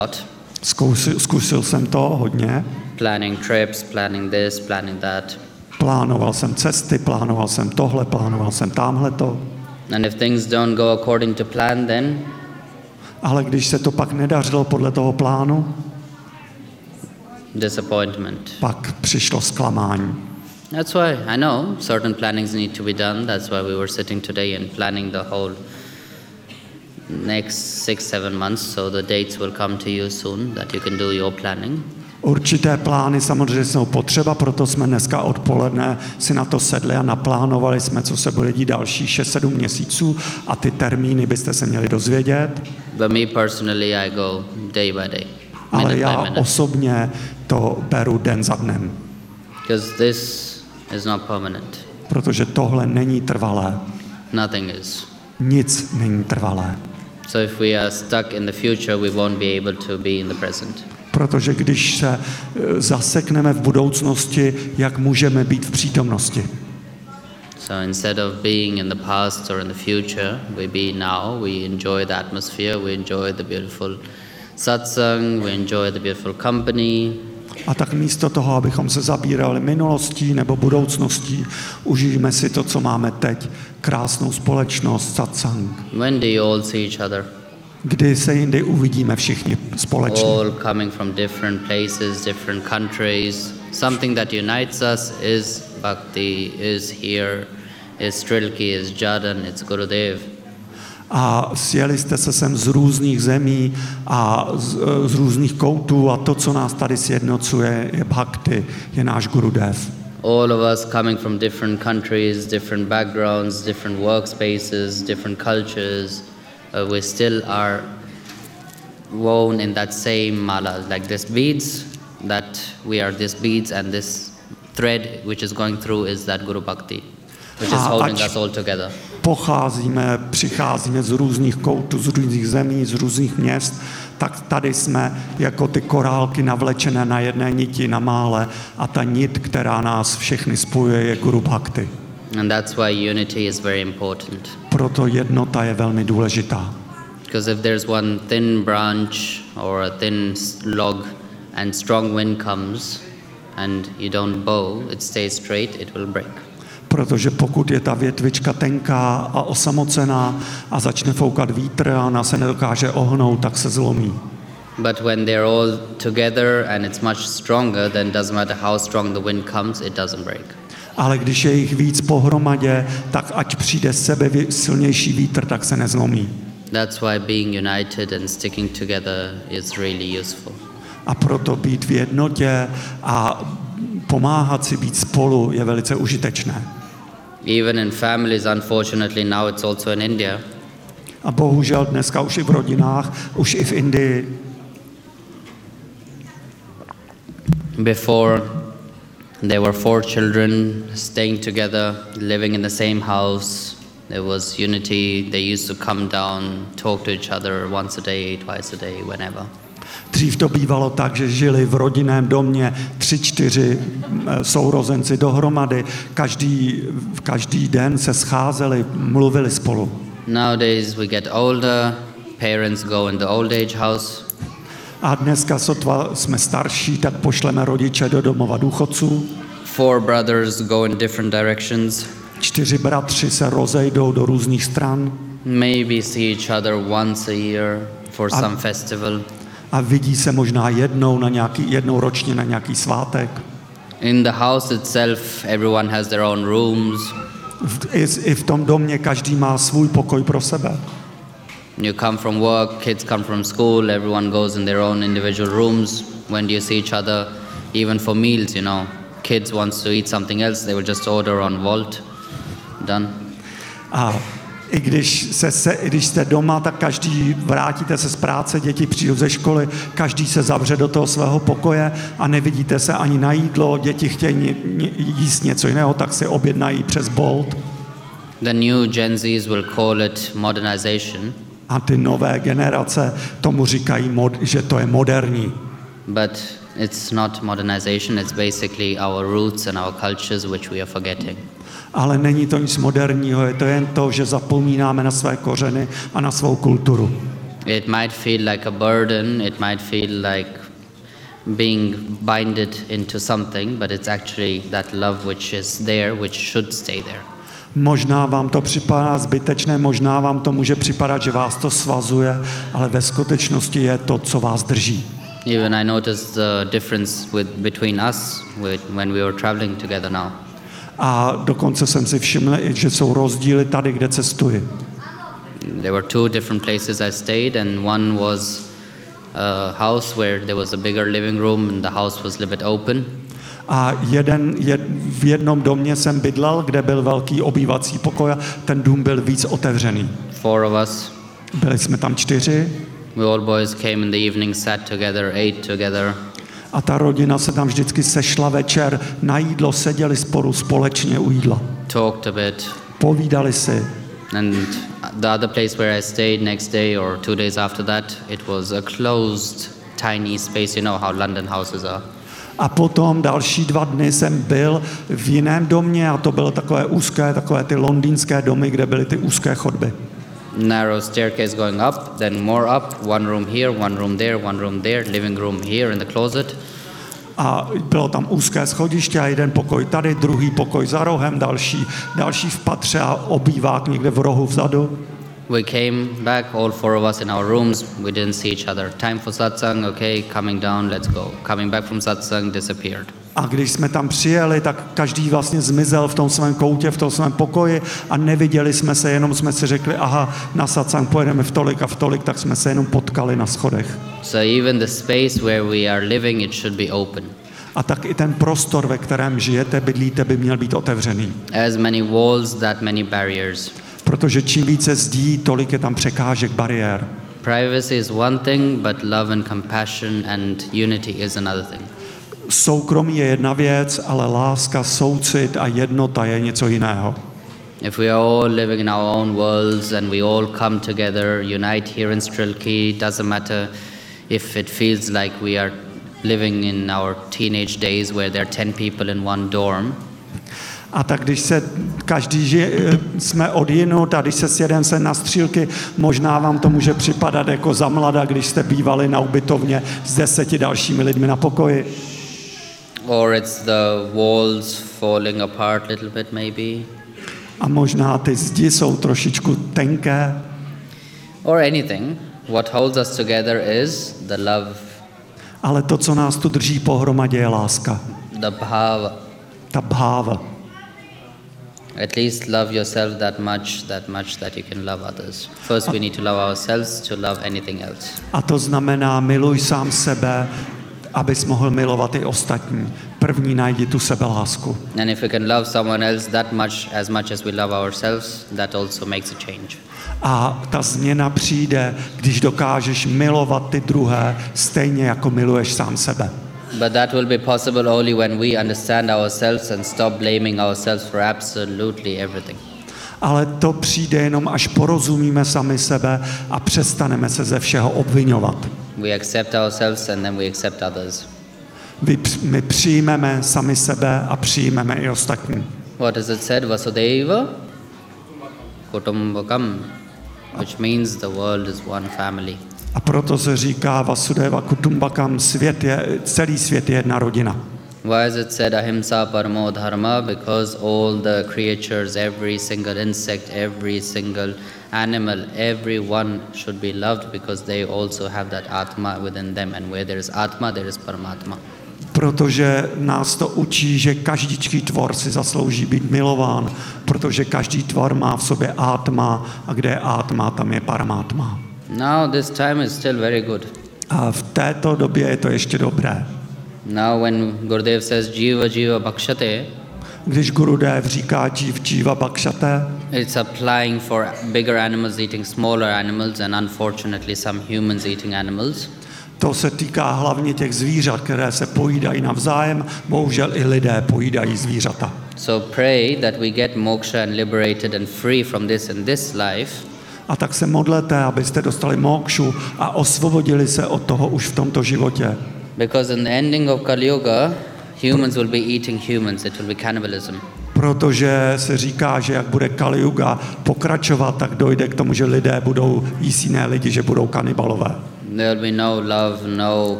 Zkusil jsem to hodně. Planning trips, planning this, planning that. Plánoval jsem cesty, plánoval jsem tohle, plánoval jsem támhleto. And if things don't go according to plan, then ale když se to pak nedařilo podle toho plánu, disappointment. Pak přišlo zklamání. That's why I know certain plannings need to be done. That's why we were sitting today and planning the whole next 6-7 months, so the dates will come to you soon that you can do your planning. Určité plány samozřejmě jsou potřeba, proto jsme dneska odpoledne si na to sedli a naplánovali jsme, co se bude dít další 6-7 měsíců a ty termíny byste se měli dozvědět. But me personally, I go day by day. Ale já osobně to beru den za dnem. Because this is not permanent. Protože tohle není trvalé. Nothing is. Nic není trvalé. So if we are stuck in the future, we won't be able to be in the present. Protože když se zasekneme v budoucnosti, jak můžeme být v přítomnosti? So instead of being in the past or in the future, we be now, we enjoy the atmosphere, we enjoy the beautiful satsang, we enjoy the beautiful company. A tak místo toho, abychom se zabírali minulostí nebo budoucností, užijeme si to, co máme teď, krásnou společnost, satsang. When do you all see each other? Kdy se jindy uvidíme všichni společně. All coming from different places, different countries. Something that unites us is Bhakti, is here, is Trilki, is Jadan, it's Gurudev. A sjeli jste se sem z různých zemí a z různých koutů a to, co nás tady sjednocuje, je Bhakti, je náš Gurudev. All of us coming from different countries, different backgrounds, different workspaces, different cultures, we still are woven in that same mala, like this beads, that we are these beads and this thread which is going through is that Guru Bhakti, which is holding us all together. Přicházíme z různých koutů, z různých zemí, z různých měst, tak tady jsme jako ty korálky navlečené na jedné niti, na mále a ta nit, která nás všechny spojuje, je Guru Bhakti. And that's why unity is very important. Proto jednota je velmi důležitá. Because if there's one thin branch or a thin log and strong wind comes and you don't bow, it stays straight, it will break. Protože pokud je ta větvička tenká a osamocená a začne foukat vítr a ona se nedokáže ohnout, tak se zlomí. But when they're all together and it's much stronger, then doesn't matter how strong the wind comes, it doesn't break. Ale když je jich víc pohromadě, tak ať přijde silnější vítr, tak se nezlomí. That's why being united and sticking together is really useful. A proto být v jednotě a pomáhat si být spolu je velice užitečné. Even in families, unfortunately, now it's also in India. A bohužel dneska už i v rodinách, už i v Indii. Before, there were 4 children staying together, living in the same house. There was unity. They used to come down, talk to each other once a day, twice a day, whenever. Dřív to bývalo tak, že žili v rodinném domě 3-4 sourozenci dohromady. Každý den se scházeli, mluvili spolu. Nowadays we get older, parents go in the old age house. A dneska sotva jsme starší, tak pošleme rodiče do domova důchodců. 4 brothers go in different directions. 4 bratři se rozejdou do různých stran. Maybe see each other once a year for some festival. A vidí se možná jednou ročně na nějaký svátek. In the house itself, everyone has their own rooms. I v tom domě každý má svůj pokoj pro sebe. You come from work, kids come from school, everyone goes in their own individual rooms. When do you see each other? Even for meals, you know. Kids wants to eat something else, they will just order on Volt. Done. A i když jste doma, tak každý vrátíte se z práce, děti přijdou ze školy, každý se zavře do toho svého pokoje a nevidíte se ani na jídlo, děti chtějí jíst něco jiného, tak si objednají přes Bolt. The new Gen Zs will call it modernization. A ty nové generace tomu říkají, že to je moderní. But it's not modernization, it's basically our roots and our cultures which we are forgetting. Ale není to nic moderního, je to jen to, že zapomínáme na své kořeny a na svou kulturu. It might feel like a burden, it might feel like being binded into something, but it's actually that love which is there, which should stay there. Možná vám to připadá zbytečné, možná vám to může připadat, že vás to svazuje, ale ve skutečnosti je to, co vás drží. Even I noticed the difference between us when we were traveling together now. A dokonce jsem si všiml, že jsou rozdíly tady, kde cestuji. There were two different places I stayed, and one was a house where there was a bigger living room and the house was a little bit open. A v jednom domě jsem bydlel, kde byl velký obývací pokoj a ten dům byl víc otevřený. 4 of us. Byli jsme tam 4. We all boys came in the evening, sat together, ate together. A ta rodina se tam vždycky sešla večer na jídlo, seděli společně u jídla. Talked a bit. Povídali si. And the other place where I stayed next day or 2 days after that, it was a closed, tiny space. You know how London houses are. A potom další 2 dny jsem byl v jiném domě a to bylo takové úzké, takové ty londýnské domy, kde byly ty úzké chodby. Narrow staircase going up, then more up, one room here, one room there, living room here in the closet. A bylo tam úzké schodiště a jeden pokoj tady, druhý pokoj za rohem, další v patře a obývák někde v rohu vzadu. We came back, all 4 of us in our rooms. We didn't see each other. Time for satsang, okay, coming down, let's go. Coming back from satsang, disappeared. A když jsme tam přijeli, tak každý vlastně zmizel v tom svém koutě, v tom svém pokoji a neviděli jsme se, jenom jsme si řekli, aha, na satsang pojedeme v tolik, tak jsme se jenom potkali na schodech. So even the space where we are living, it should be open. A tak i ten prostor, ve kterém žijete, bydlíte, by měl být otevřený. As many walls, that many barriers. Protože čím více zdí, tolik je tam překážek, bariér. Privacy is one thing, but love and compassion and unity is another thing. Soukromí je jedna věc, ale láska, soucit a jednota je něco jiného. If we are all living in our own worlds and we all come together, unite here in Strilky, doesn't matter if it feels like we are living in our teenage days where there are 10 people in one dorm. A tak když se jsme odjinut a když se sjedeme se na Střílky, možná vám to může připadat jako za mlada, když jste bývali na ubytovně s 10 dalšími lidmi na pokoji. Or it's the walls falling apart a little bit maybe. A možná ty zdi jsou trošičku tenké. Or anything. What holds us together is the love. Ale to, co nás tu drží pohromadě, je láska. The bhava. Ta bháva. At least love yourself that much that you can love others. First we need to love ourselves to love anything else. A to znamená, miluj sám sebe, abys mohl milovat i ostatní. První najdi tu sebelásku. And if we can love someone else that much as we love ourselves, that also makes a change. A ta změna přijde, když dokážeš milovat ty druhé stejně, jako miluješ sám sebe. But that will be possible only when we understand ourselves and stop blaming ourselves for absolutely everything. Ale to přijde jenom, až porozumíme sami sebe a přestaneme se ze všeho obvinovat. We accept ourselves and then we accept others. My přijmeme sami sebe a přijmeme i ostatní. What is it said? Vasudeva Kutumbakam, which means the world is one family. A proto se říká Vasudeva Kutumbakam, celý svět je jedna rodina. Why is it said ahimsa paramo dharma? Because all the creatures, every single insect, every single animal, everyone should be loved because they also have that atma within them, and where there is atma, there is paramatma. Protože nás to učí, že každý tvor si zaslouží být milován, protože každý tvor má v sobě atma a kde je atma, tam je paramatma. Now this time is still very good. A v této době je to ještě dobré. Now when Gurudev says jiva jiva bhakshate, když Gurudev říká jiva bhakshate, it's applying for bigger animals eating smaller animals and unfortunately some humans eating animals. To se týká hlavně těch zvířat, které se pojídají navzájem, bohužel i lidé pojídají zvířata. So pray that we get moksha and liberated and free from this in this life. A tak se modlete, abyste dostali mokšu a osvobodili se od toho už v tomto životě. Because in the ending of Kali Yuga, humans will be eating humans. It will be cannibalism. protože se říká, že jak bude Kali Yuga pokračovat, tak dojde k tomu, že lidé budou jíst jiné lidi, že budou kanibalové. There will be no love, no